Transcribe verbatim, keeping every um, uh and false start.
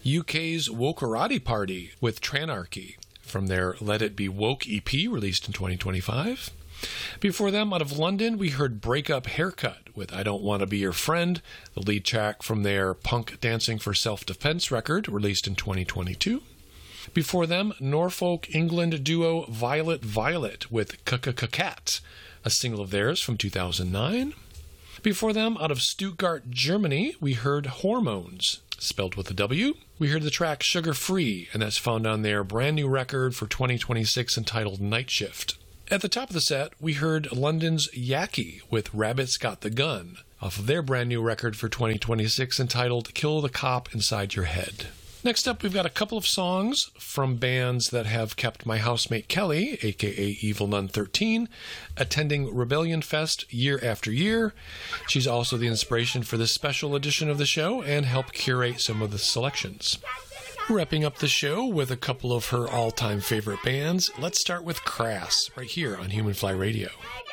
U K's Wokerati Party with Tranarchy from their Let It Be Woke E P released in twenty twenty-five. Before them, out of London, we heard Breakup Haircut with I Don't Want to Be Your Friend, the lead track from their Punk Dancing for Self-Defense record released in twenty twenty-two. Before them, Norfolk, England duo Violet Violet with K-K-K-Cat, a single of theirs from two thousand nine. Before them, out of Stuttgart, Germany, we heard Hormones, spelled with a W. We heard the track Sugar Free, and that's found on their brand new record for twenty twenty-six entitled Night Shift. At the top of the set, we heard London's Yaki with Rabbit's Got the Gun, off of their brand new record for twenty twenty-six entitled Kill the Cop Inside Your Head. Next up, we've got a couple of songs from bands that have kept my housemate Kelly, aka Evil Nun thirteen, attending Rebellion Fest year after year. She's also the inspiration for this special edition of the show and helped curate some of the selections. Wrapping up the show with a couple of her all-time favorite bands, let's start with Crass, right here on Human Fly Radio.